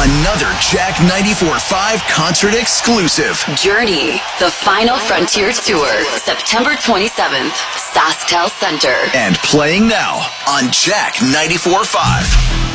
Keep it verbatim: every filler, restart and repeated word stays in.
Another Jack ninety-four point five concert exclusive. Journey, the Final Frontier Tour, September twenty-seventh, SaskTel Center. And playing now on Jack ninety-four point five.